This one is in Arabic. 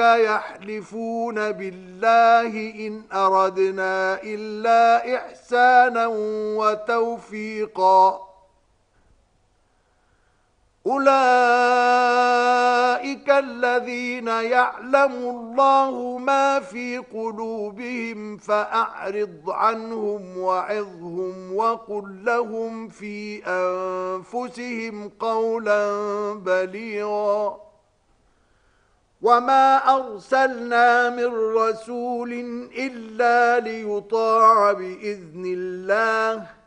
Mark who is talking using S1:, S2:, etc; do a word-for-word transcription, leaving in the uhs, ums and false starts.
S1: يحلفون بالله إن أردنا إلا إحسانا وتوفيقا أولئك الذين يعلم الله ما في قلوبهم فأعرض عنهم وعظهم وقل لهم في أنفسهم قولا بليغا وما أرسلنا من رسول إلا ليطاع بإذن الله